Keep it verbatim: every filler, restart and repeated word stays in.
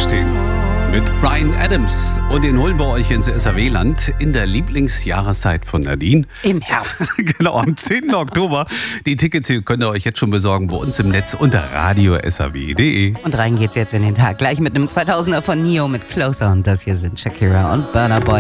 stehen. Mit Bryan Adams. Und den holen wir euch ins S R W-Land in der Lieblingsjahreszeit von Nadine. Im Herbst. Genau, am zehnten Oktober. Die Tickets hier könnt ihr euch jetzt schon besorgen bei uns im Netz unter radio s r w punkt d e. Und rein geht's jetzt in den Tag. Gleich mit einem zweitausender von Neo mit Closer. Und das hier sind Shakira und Burna Boy.